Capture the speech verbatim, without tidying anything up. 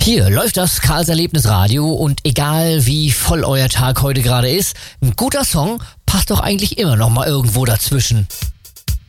Hier läuft das Karls Erlebnisradio und egal wie voll euer Tag heute gerade ist, ein guter Song passt doch eigentlich immer noch mal irgendwo dazwischen.